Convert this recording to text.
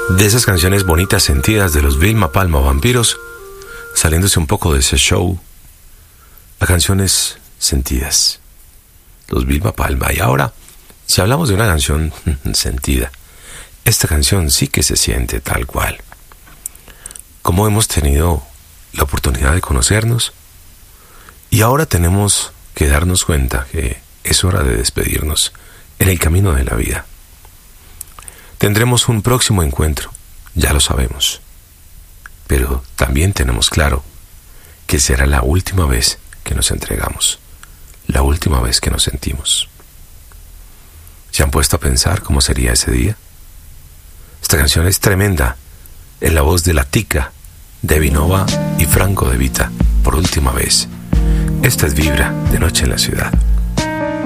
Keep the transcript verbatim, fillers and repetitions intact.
De esas canciones bonitas sentidas de los Vilma Palma Vampiros, saliéndose un poco de ese show a canciones sentidas, los Vilma Palma. Y ahora, si hablamos de una canción sentida, esta canción sí que se siente tal cual. Como hemos tenido la oportunidad de conocernos y ahora tenemos que darnos cuenta que es hora de despedirnos en el camino de la vida. Tendremos un próximo encuentro, ya lo sabemos, pero también tenemos claro que será la última vez que nos entregamos, la última vez que nos sentimos. ¿Se han puesto a pensar cómo sería ese día? Esta canción es tremenda, en la voz de La Tica, de Vinova y Franco De Vita, por última vez. Esta es Vibra, de Noche en la Ciudad.